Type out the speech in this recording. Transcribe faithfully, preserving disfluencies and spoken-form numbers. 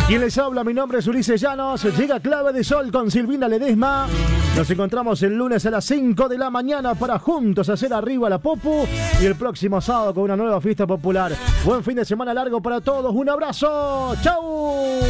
Quien les habla, mi nombre es Ulises Llanos. Llega Clave de Sol con Silvina Ledesma. Nos encontramos el lunes a las cinco de la mañana para juntos hacer arriba la popu. Y el próximo sábado con una nueva fiesta popular. Buen fin de semana largo para todos. Un abrazo. ¡Chau!